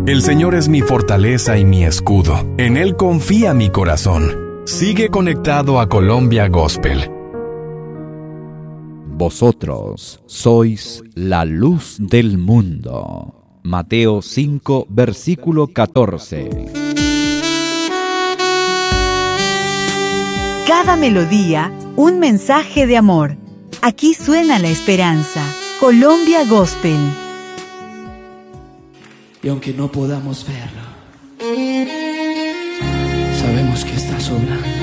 El Señor es mi fortaleza y mi escudo. En Él confía mi corazón. Sigue conectado a Colombia Gospel. Vosotros sois la luz del mundo. Mateo 5, versículo 14. Cada melodía, un mensaje de amor. Aquí suena la esperanza. Colombia Gospel. Y aunque no podamos verlo, sabemos que está sobrando.